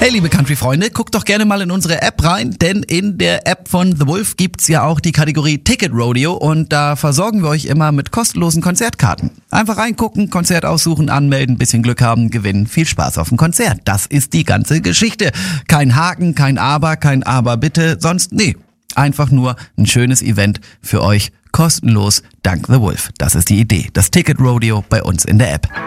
Hey liebe Country-Freunde, guckt doch gerne mal in unsere App rein, denn in der App von The Wolf gibt's ja auch die Kategorie Ticket Rodeo und da versorgen wir euch immer mit kostenlosen Konzertkarten. Einfach reingucken, Konzert aussuchen, anmelden, bisschen Glück haben, gewinnen, viel Spaß auf dem Konzert. Das ist die ganze Geschichte. Kein Haken, kein Aber bitte, sonst nee. Einfach nur ein schönes Event für euch, kostenlos, dank The Wolf. Das ist die Idee, das Ticket Rodeo bei uns in der App.